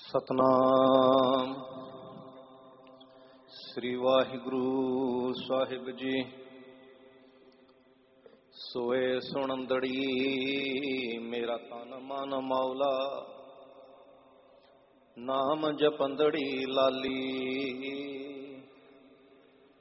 ਸਤਨਾਮ ਸ੍ਰੀ ਵਾਹਿਗੁਰੂ ਸਾਹਿਬ ਜੀ। ਸੋਏ ਸੁਣੰਦੜੀ ਮੇਰਾ ਤਨ ਮਨ ਮੌਲਾ, ਨਾਮ ਜਪੰਦੜੀ ਲਾਲੀ।